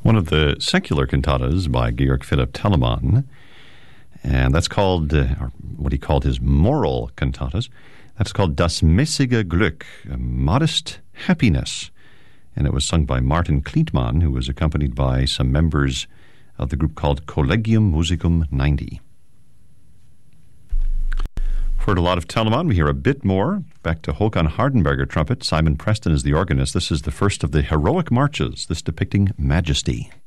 One of the secular cantatas by Georg Philipp Telemann, and that's called, or what he called his moral cantatas, that's called Das mäßige Glück, modest happiness. And it was sung by Martin Klietmann, who was accompanied by some members of the group called Collegium Musicum 90. Heard a lot of Telemann. We hear a bit more. Back to Håkan Hardenberger trumpet. Simon Preston is the organist. This is the first of the heroic marches, this depicting majesty.